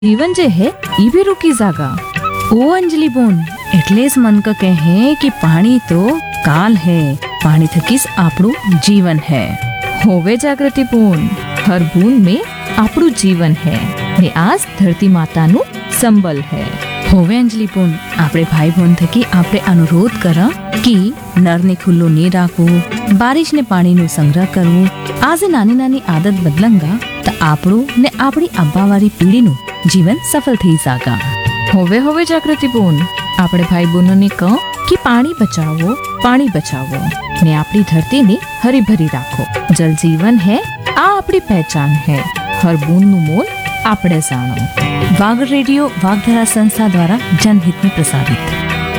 जीवन जे है ई भी रुकी जागा। ओ अंजलि बोन એટલે જ મન ક કહે કે પાણી તો કાલ है, पानी थकीस આપણું जीवन है। होवे जागृति पूर्ण, हर बूंद में આપણું जीवन है ने आज धरती माताનું संबल है। होवे अंजलि पूर्ण આપણે ભાઈ બહેન થકી આપણે અનુરોધ કરા કે નળને ખુલ્લું નહીં રાખવું, બારિશને પાણીનો સંગ્રહ કરવું। આજે નાની નાની આદત બદલંગા તો આપણું ને આપણી આવવાવાળી પીઢીનું જીવન સફળ થઈ જાગા। હોવે જાગૃતિપૂર્ણ આપણે ભાઈ બહેનોને કહો કે પાણી બચાવો ને આપણી ધરતીને હરીભરી રાખો। જલ જીવન है, આ આપણી પહેચાન है। हर बूंदનું મોલ આપણે જાણો। વાગ રેડિયો વાગધરા સંસ્થા દ્વારા जनहित में प्रसारित।